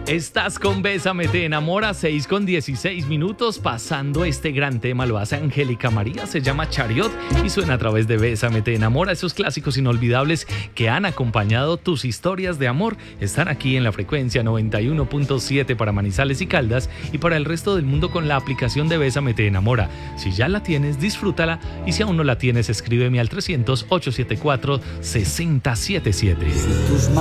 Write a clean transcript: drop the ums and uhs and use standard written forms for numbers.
Estás con Bésame Te Enamora, 6:16 pasando este gran tema. Lo hace Angélica María, se llama Chariot y suena a través de Bésame Te Enamora. Esos clásicos inolvidables que han acompañado tus historias de amor están aquí en la frecuencia 91.7 para Manizales y Caldas y para el resto del mundo con la aplicación de Bésame Te Enamora. Si ya la tienes, disfrútala, y si aún no la tienes, escríbeme al 300-874-6077.